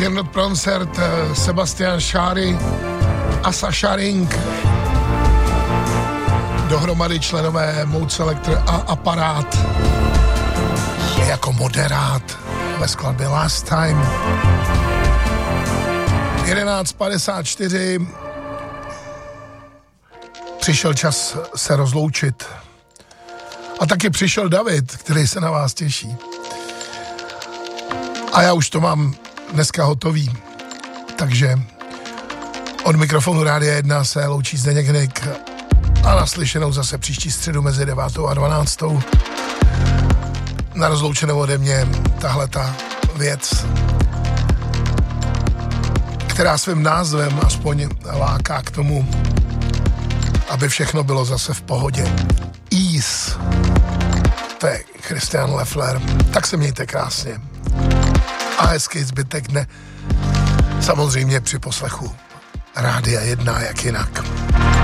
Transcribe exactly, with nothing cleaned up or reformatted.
Gernot Pronsert, Sebastian Šáry a Saša Ring. Dohromady členové Mood Selector a Aparát. Jako moderát ve skladbě Last Time. jedenáct padesát čtyři. Přišel čas se rozloučit. A taky přišel David, který se na vás těší. A já už to mám dneska hotový. Takže od mikrofonu Rádia jedna se loučí Zdeněk Hnyk a naslyšenou zase příští středu mezi devátou a dvanáctou. Na rozloučenou ode mě tahle ta věc, která svým názvem aspoň láká k tomu, aby všechno bylo zase v pohodě. Ease. To je Christian Leffler. Tak se mějte krásně. A hezký zbytek dne. Samozřejmě při poslechu Rádia jedna, jak jinak.